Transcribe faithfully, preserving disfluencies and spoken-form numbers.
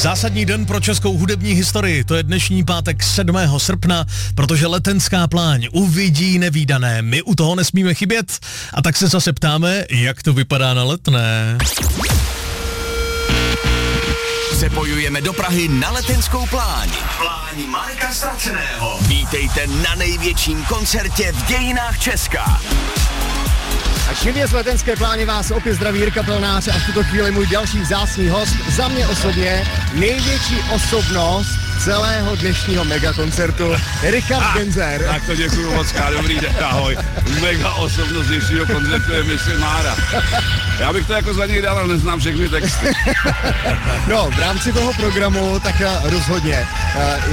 Zásadní den pro českou hudební historii, to je dnešní pátek sedmého srpna, protože Letenská pláň uvidí nevídané. My u toho nesmíme chybět a tak se zase ptáme, jak to vypadá na Letné. Přepojujeme do Prahy na Letenskou pláň. Pláň Marka Ztraceného. Vítejte na největším koncertě v dějinách Česka. A živě z Letenské pláně vás opět zdraví Jirka Pelnář a v tuto chvíli můj další vzácný host, za mě osobně největší osobnost celého dnešního megakoncertu, Richard Genzer. Tak to děkuju moc, dobrý den, ahoj. Mega osobnost dnešního koncertu je Mission Mára. Já bych to jako za něj dal, ale neznám všechny texty. No, v rámci toho programu tak rozhodně.